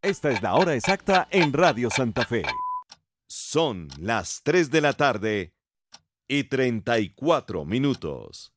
Esta es la hora exacta en Radio Santa Fe. Son las 3 de la tarde y 34 minutos.